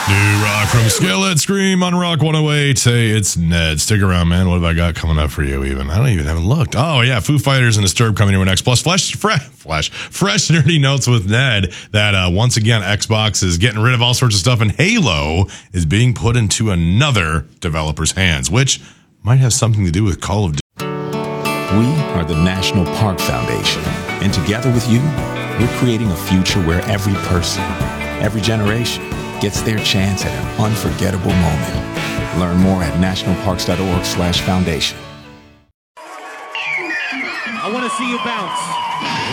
New rock from Skillet, Scream on Rock 108. Hey, it's Ned. Stick around, man. What have I got coming up for you even? I don't even haven't looked. Oh, yeah. Foo Fighters and Disturbed coming here next. Plus, fresh nerdy notes with Ned that once again, Xbox is getting rid of all sorts of stuff, and Halo is being put into another developer's hands, which might have something to do with Call of Duty. We are the National Park Foundation, and together with you, we're creating a future where every person, every generation, gets their chance at an unforgettable moment. Learn more at nationalparks.org/foundation. I want to see you bounce.